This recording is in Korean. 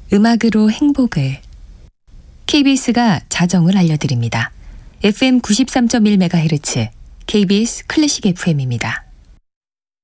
음악으로 행복을. KBS가 자정을 알려드립니다. FM 93.1MHz KBS 클래식 FM입니다.